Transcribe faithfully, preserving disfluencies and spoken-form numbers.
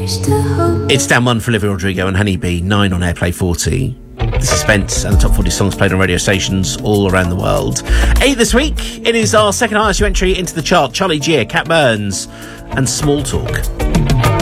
It's down one for Olivia Rodrigo and Honeybee, nine on Airplay forty. This is Spence and the top forty songs played on radio stations all around the world. Eight this week, it is our second highest entry into the chart. Charlie Gear, Cat Burns and Small Talk.